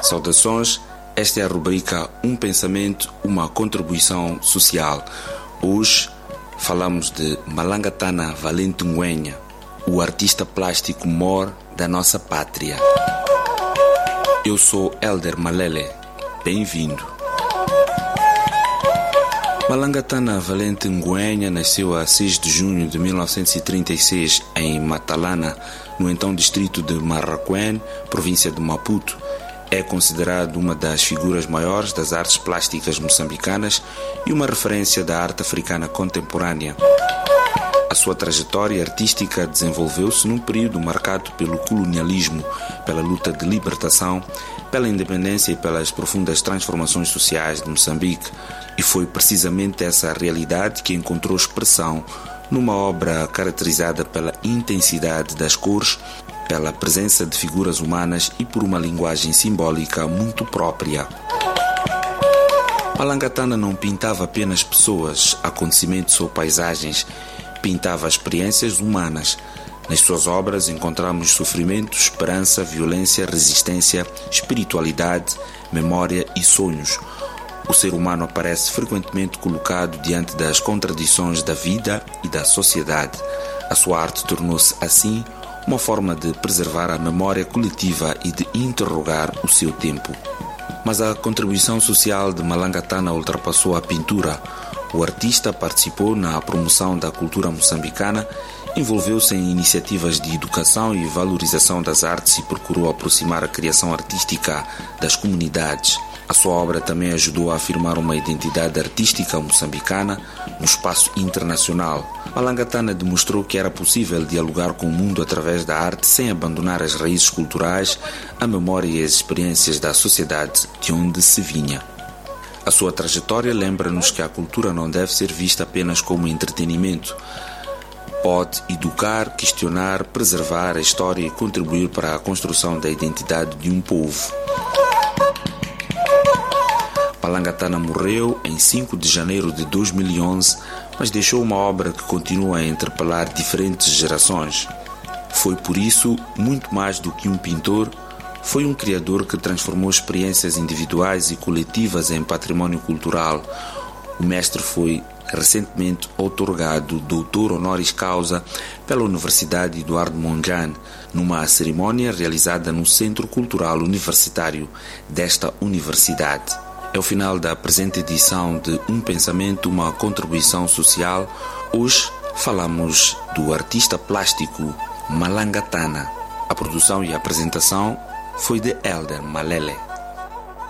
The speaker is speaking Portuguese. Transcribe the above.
Saudações, esta é a rubrica Um Pensamento, uma contribuição social. Hoje falamos de Malangatana Valente Ngüenya, o artista plástico mor da nossa pátria. Eu sou Elder Malele, bem-vindo. Malangatana Valente Ngüenya nasceu a 6 de junho de 1936 em Matalana, no então distrito de Marraquém, província de Maputo. É considerado uma das figuras maiores das artes plásticas moçambicanas e uma referência da arte africana contemporânea. A sua trajetória artística desenvolveu-se num período marcado pelo colonialismo, pela luta de libertação, pela independência e pelas profundas transformações sociais de Moçambique. E foi precisamente essa realidade que encontrou expressão numa obra caracterizada pela intensidade das cores, pela presença de figuras humanas e por uma linguagem simbólica muito própria. Malangatana não pintava apenas pessoas, acontecimentos ou paisagens, pintava experiências humanas. Nas suas obras encontramos sofrimento, esperança, violência, resistência, espiritualidade, memória e sonhos. O ser humano aparece frequentemente colocado diante das contradições da vida e da sociedade. A sua arte tornou-se, assim, uma forma de preservar a memória coletiva e de interrogar o seu tempo. Mas a contribuição social de Malangatana ultrapassou a pintura. O artista participou na promoção da cultura moçambicana, envolveu-se em iniciativas de educação e valorização das artes e procurou aproximar a criação artística das comunidades. A sua obra também ajudou a afirmar uma identidade artística moçambicana no espaço internacional. Malangatana demonstrou que era possível dialogar com o mundo através da arte sem abandonar as raízes culturais, a memória e as experiências da sociedade de onde se vinha. A sua trajetória lembra-nos que a cultura não deve ser vista apenas como entretenimento. Pode educar, questionar, preservar a história e contribuir para a construção da identidade de um povo. Malangatana morreu em 5 de janeiro de 2011, mas deixou uma obra que continua a interpelar diferentes gerações. Foi por isso, muito mais do que um pintor, foi um criador que transformou experiências individuais e coletivas em património cultural. O mestre foi recentemente outorgado doutor honoris causa pela Universidade Eduardo Mondlane, numa cerimônia realizada no Centro Cultural Universitário desta universidade. É o final da presente edição de Um Pensamento, uma contribuição social. Hoje falamos do artista plástico Malangatana. A produção e a apresentação foi de Elder Malele.